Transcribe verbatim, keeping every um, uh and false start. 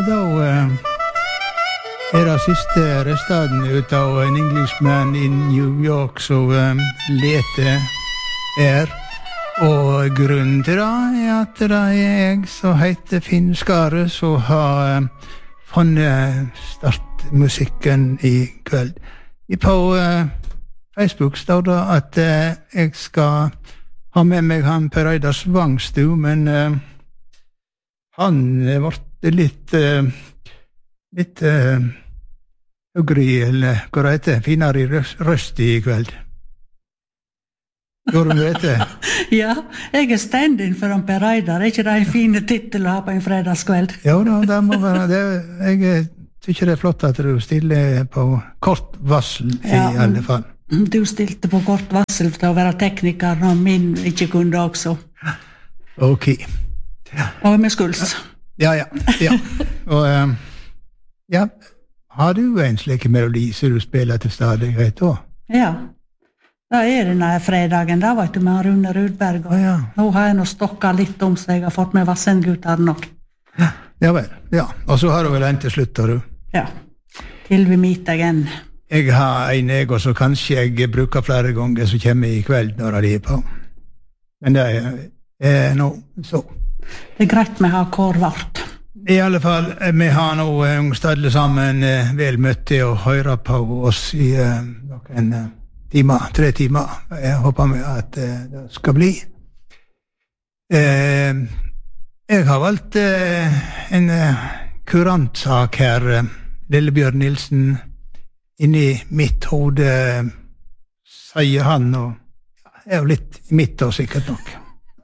da uh, er det siste restaden ut av en Englishman i New York som um, leter er. Og grunnen til det er at det er jeg som heter Finn Skare som har um, funnet startmusikken i kveld. På uh, Facebook står det at uh, jeg skal ha med meg han Per Eidar Svangstu, men uh, han ble litt uh, litt uh, høgre, eller hva det heter, finere i røst i kveld. Går du vet det? Ja, jeg er stand-in for han Per Eidar. Er ikke det en fin titel å ha på en fredagskveld? Ja, da, det må være det. Jeg tykker det er flott at du stiller på kort varsel i ja, alle fall. Du stilte på kort varsel for å være tekniker når min ikke kunne også. Ok. Ja. Og med skuls. Ja, ja, ja. Og um, ja, har du en slik melodi som du spiller til stadighet da? Ja. Da er denne fredagen, da vet du, med Rune Rudberg. Og ja. Nå har jeg nå stokket litt om seg, jeg har fått med Vassendgutter nok. Ja, ja vel, ja. Og så har du vel en til slutt, har du? Ja, til vi meet igjen. Jeg har en jeg, og så kanskje jeg bruker flere ganger som kommer i kveld når de er på. Men det er, er nå så. Det er greit med å ha kår vart. I alle fall, vi har nå uh, stadlet sammen uh, vel møtt til å høre på oss i uh, noen uh, timer, tre timer. Jeg håper vi at uh, det skal bli. Uh, jeg har valgt uh, en uh, kurantsak her, uh, Lillebjørn Nilsen, inni mitt hode, uh, sier han, og er jo litt i mitt og sikkert nok.